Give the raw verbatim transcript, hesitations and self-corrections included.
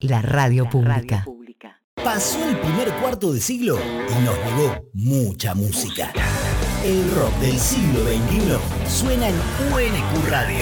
la radio La pública. radio pública. Pasó el primer cuarto de siglo y nos llegó mucha música. El rock del siglo veintiuno suena en U N Q Radio.